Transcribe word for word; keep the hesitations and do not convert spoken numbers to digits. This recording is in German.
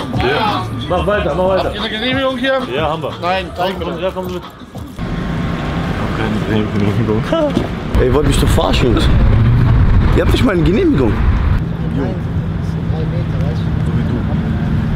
Ja. Mach weiter, mach weiter. Habt ihr eine Genehmigung hier? Ja, haben wir. Nein, zeig mir. Ja, komm mit. Keine Genehmigung. Ey, ihr wollt mich doch verarschen, Jungs. Ihr habt nicht mal eine Genehmigung. Nein, das ist drei Meter, weißt du?